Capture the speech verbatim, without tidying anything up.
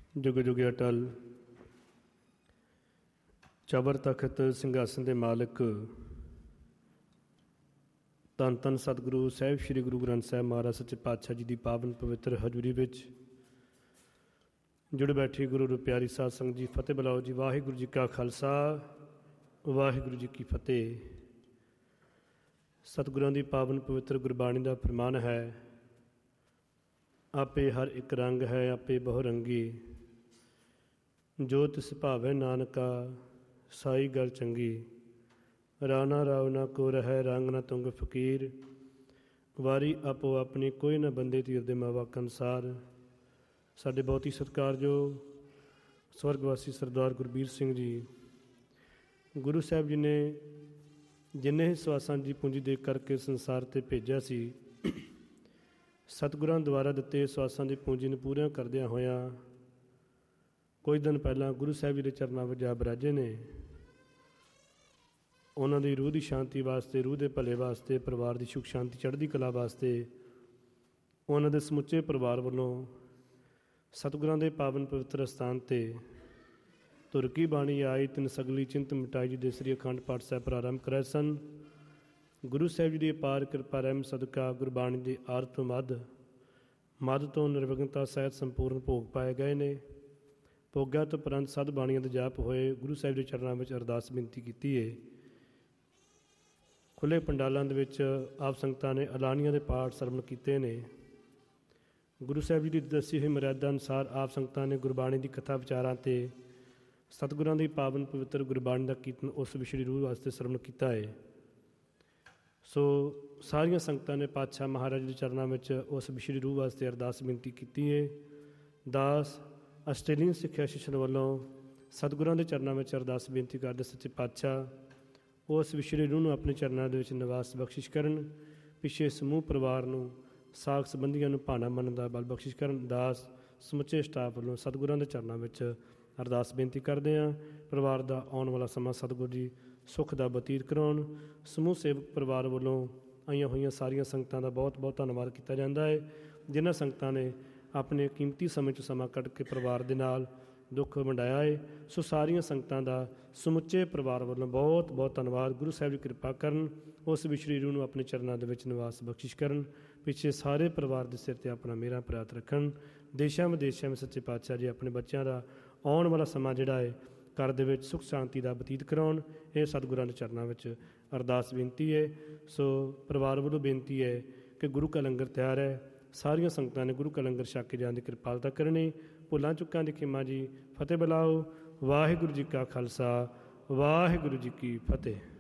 ਜੁਗ ਜੁਗ ਅਟਲ ਚਬਰ ਤਖਤ ਸਿੰਘਾਸਨ ਦੇ ਮਾਲਕ ਧੰਨ ਧੰਨ ਸਤਿਗੁਰੂ ਸਾਹਿਬ ਸ੍ਰੀ ਗੁਰੂ ਗ੍ਰੰਥ ਸਾਹਿਬ ਮਹਾਰਾਜ ਸੱਚੇ ਪਾਤਸ਼ਾਹ ਜੀ ਦੀ ਪਾਵਨ ਪਵਿੱਤਰ ਹਜ਼ੂਰੀ ਵਿੱਚ ਜੁੜ ਬੈਠੀ ਗੁਰੂ ਰੂ ਪਿਆਰੀ ਸਾਧ ਸੰਗਤ ਜੀ, ਫਤਿਹ ਬੁਲਾਓ ਜੀ। ਵਾਹਿਗੁਰੂ ਜੀ ਕਾ ਖਾਲਸਾ, ਵਾਹਿਗੁਰੂ ਜੀ ਕੀ ਫਤਿਹ। ਸਤਿਗੁਰਾਂ ਦੀ ਪਾਵਨ ਪਵਿੱਤਰ ਗੁਰਬਾਣੀ ਦਾ ਫਰਮਾਨ ਹੈ, ਆਪੇ ਹਰ ਇੱਕ ਰੰਗ ਹੈ ਆਪੇ ਬਹੁ ਰੰਗੀ, ਜੋ ਤਿਸ ਭਾਵੈ ਨਾਨਕਾ ਸਾਈ ਗੱਲ ਚੰਗੀ। ਰਾਣਾ ਰਾਵ ਨਾ ਕੋ ਰਹਿ ਰੰਗ ਨਾ ਤੁੰਗ ਫਕੀਰ, ਵਾਰੀ ਆਪੋ ਆਪਣੀ ਕੋਈ ਨਾ ਬੰਦੇ ਤੀਰ ਦੇ ਮਾਵਾਕ ਅਨੁਸਾਰ। ਸਾਡੇ ਬਹੁਤ ਹੀ ਸਤਿਕਾਰਯੋਗ ਸਵਰਗਵਾਸੀ ਸਰਦਾਰ ਗੁਰਬੀਰ ਸਿੰਘ ਜੀ, ਗੁਰੂ ਸਾਹਿਬ ਜੀ ਨੇ ਜਿੰਨੇ ਸਵਾਸਾਂ ਦੀ ਪੂੰਜੀ ਦੇ ਕਰਕੇ ਸੰਸਾਰ 'ਤੇ ਭੇਜਿਆ ਸੀ, ਸਤਿਗੁਰਾਂ ਦੁਆਰਾ ਦਿੱਤੇ ਸਵਾਸਾਂ ਦੀ ਪੂੰਜੀ ਨੂੰ ਪੂਰੀਆਂ ਕਰਦਿਆਂ ਹੋਇਆਂ ਕੁਝ ਦਿਨ ਪਹਿਲਾਂ ਗੁਰੂ ਸਾਹਿਬ ਜੀ ਦੇ ਚਰਨਾਂ ਵਿੱਚ ਜਾ ਬਿਰਾਜੇ ਨੇ। ਉਹਨਾਂ ਦੀ ਰੂਹ ਦੀ ਸ਼ਾਂਤੀ ਵਾਸਤੇ, ਰੂਹ ਦੇ ਭਲੇ ਵਾਸਤੇ, ਪਰਿਵਾਰ ਦੀ ਸੁੱਖ ਸ਼ਾਂਤੀ ਚੜ੍ਹਦੀ ਕਲਾ ਵਾਸਤੇ ਉਹਨਾਂ ਦੇ ਸਮੁੱਚੇ ਪਰਿਵਾਰ ਵੱਲੋਂ ਸਤਿਗੁਰਾਂ ਦੇ ਪਾਵਨ ਪਵਿੱਤਰ ਅਸਥਾਨ 'ਤੇ ਧੁਰ ਕੀ ਬਾਣੀ ਆਈ ਤਿਨ ਸਗਲੀ ਚਿੰਤ ਮਿਟਾਈ ਜੀ ਦੇ ਸ੍ਰੀ ਅਖੰਡ ਪਾਠ ਸਾਹਿਬ ਪ੍ਰਾਰੰਭ ਕਰਾਏ ਸਨ। ਗੁਰੂ ਸਾਹਿਬ ਜੀ ਦੀ ਅਪਾਰ ਕਿਰਪਾ ਰਹਿਮ ਸਦਕਾ ਗੁਰਬਾਣੀ ਦੀ ਆਰਤ ਤੋਂ ਮੱਧ ਮੱਧ ਤੋਂ ਨਿਰਵਿਘਨਤਾ ਸਹਿਤ ਸੰਪੂਰਨ ਭੋਗ ਪਾਏ ਗਏ ਨੇ। ਭੋਗਾਂ ਤੋਂ ਉਪਰੰਤ ਸਦ ਬਾਣੀਆਂ ਦੇ ਜਾਪ ਹੋਏ। ਗੁਰੂ ਸਾਹਿਬ ਦੇ ਚਰਨਾਂ ਵਿੱਚ ਅਰਦਾਸ ਬੇਨਤੀ ਕੀਤੀ ਹੈ। ਖੁੱਲ੍ਹੇ ਪੰਡਾਲਾਂ ਦੇ ਵਿੱਚ ਆਪ ਸੰਗਤਾਂ ਨੇ ਐਲਾਨੀਆਂ ਦੇ ਪਾਠ ਸਰਵਣ ਕੀਤੇ ਨੇ। ਗੁਰੂ ਸਾਹਿਬ ਜੀ ਦੀ ਦੱਸੀ ਹੋਈ ਮਰਿਆਦਾ ਅਨੁਸਾਰ ਆਪ ਸੰਗਤਾਂ ਨੇ ਗੁਰਬਾਣੀ ਦੀ ਕਥਾ ਵਿਚਾਰਾਂ 'ਤੇ ਸਤਿਗੁਰਾਂ ਦੀ ਪਾਵਨ ਪਵਿੱਤਰ ਗੁਰਬਾਣੀ ਦਾ ਕੀਰਤਨ ਉਸ ਵਿਸ਼ੜੀ ਰੂਹ ਵਾਸਤੇ ਸਰਵਣ ਕੀਤਾ ਹੈ। ਸੋ ਸਾਰੀਆਂ ਸੰਗਤਾਂ ਨੇ ਪਾਤਸ਼ਾਹ ਮਹਾਰਾਜ ਦੇ ਚਰਨਾਂ ਵਿੱਚ ਉਸ ਵਿਸ਼ੜੀ ਰੂਹ ਵਾਸਤੇ ਅਰਦਾਸ ਬੇਨਤੀ ਕੀਤੀ ਹੈ। ਦਾਸ ਆਸਟ੍ਰੇਲੀਅਨ ਸਿੱਖਿਆ ਸ਼ਿਸ਼ਨ ਵੱਲੋਂ ਸਤਿਗੁਰਾਂ ਦੇ ਚਰਨਾਂ ਵਿੱਚ ਅਰਦਾਸ ਬੇਨਤੀ ਕਰਦੇ, ਸੱਚੇ ਪਾਤਸ਼ਾਹ ਉਸ ਵਿਸ਼ੜੀ ਰੂਹ ਨੂੰ ਆਪਣੇ ਚਰਨਾਂ ਦੇ ਵਿੱਚ ਨਿਵਾਸ ਬਖਸ਼ਿਸ਼ ਕਰਨ, ਪਿੱਛੇ ਸਮੂਹ ਪਰਿਵਾਰ ਨੂੰ, ਸਾਕ ਸੰਬੰਧੀਆਂ ਨੂੰ ਭਾਣਾ ਮੰਨਣ ਦਾ ਬਲ ਬਖਸ਼ਿਸ਼ ਕਰਨ। ਦਾਸ ਸਮੁੱਚੇ ਸਟਾਫ ਵੱਲੋਂ ਸਤਿਗੁਰਾਂ ਦੇ ਚਰਨਾਂ ਵਿੱਚ ਅਰਦਾਸ ਬੇਨਤੀ ਕਰਦੇ ਹਾਂ, ਪਰਿਵਾਰ ਦਾ ਆਉਣ ਵਾਲਾ ਸਮਾਂ ਸਤਿਗੁਰੂ ਜੀ ਸੁੱਖ ਦਾ ਬਤੀਤ ਕਰਾਉਣ। ਸਮੂਹ ਸੇਵਕ ਪਰਿਵਾਰ ਵੱਲੋਂ ਆਈਆਂ ਹੋਈਆਂ ਸਾਰੀਆਂ ਸੰਗਤਾਂ ਦਾ ਬਹੁਤ ਬਹੁਤ ਧੰਨਵਾਦ ਕੀਤਾ ਜਾਂਦਾ ਹੈ, ਜਿਨ੍ਹਾਂ ਸੰਗਤਾਂ ਨੇ ਆਪਣੇ ਕੀਮਤੀ ਸਮੇਂ 'ਚ ਸਮਾਂ ਕੱਢ ਕੇ ਪਰਿਵਾਰ ਦੇ ਨਾਲ ਦੁੱਖ ਵੰਡਾਇਆ ਹੈ। ਸੋ ਸਾਰੀਆਂ ਸੰਗਤਾਂ ਦਾ ਸਮੁੱਚੇ ਪਰਿਵਾਰ ਵੱਲੋਂ ਬਹੁਤ ਬਹੁਤ ਧੰਨਵਾਦ। ਗੁਰੂ ਸਾਹਿਬ ਜੀ ਕਿਰਪਾ ਕਰਨ, ਉਸ ਵਿਸ਼ੜੀ ਰੂਹ ਨੂੰ ਆਪਣੇ ਚਰਨਾਂ ਦੇ ਵਿੱਚ ਨਿਵਾਸ ਬਖਸ਼ਿਸ਼ ਕਰਨ, ਪਿੱਛੇ ਸਾਰੇ ਪਰਿਵਾਰ ਦੇ ਸਿਰ 'ਤੇ ਆਪਣਾ ਮੇਰਾ ਪ੍ਰਾਤ ਰੱਖਣ। ਦੇਸ਼ਾਂ ਵਿਦੇਸ਼ਾਂ ਵਿੱਚ ਸੱਚੇ ਪਾਤਸ਼ਾਹ ਜੀ ਆਪਣੇ ਬੱਚਿਆਂ ਦਾ ਆਉਣ ਵਾਲਾ ਸਮਾਂ ਜਿਹੜਾ ਹੈ ਘਰ ਦੇ ਵਿੱਚ ਸੁੱਖ ਸ਼ਾਂਤੀ ਦਾ ਬਤੀਤ ਕਰਾਉਣ। ਇਹ ਸਤਿਗੁਰਾਂ ਦੇ ਚਰਨਾਂ ਵਿੱਚ ਅਰਦਾਸ ਬੇਨਤੀ ਹੈ। ਸੋ ਪਰਿਵਾਰ ਵੱਲੋਂ ਬੇਨਤੀ ਹੈ ਕਿ ਗੁਰੂ ਕਾ ਲੰਗਰ ਤਿਆਰ ਹੈ, ਸਾਰੀਆਂ ਸੰਗਤਾਂ ਨੇ ਗੁਰੂ ਕਾ ਲੰਗਰ ਛਕ ਕੇ ਜਾਣ ਦੀ ਕਿਰਪਾਲਤਾ ਕਰਨੀ। ਭੁੱਲਾਂ ਚੁੱਕਾਂ ਦੀ ਖਿਮਾ ਜੀ। ਫਤਿਹ ਬੁਲਾਓ। ਵਾਹਿਗੁਰੂ ਜੀ ਕਾ ਖਾਲਸਾ, ਵਾਹਿਗੁਰੂ ਜੀ ਕੀ ਫਤਿਹ।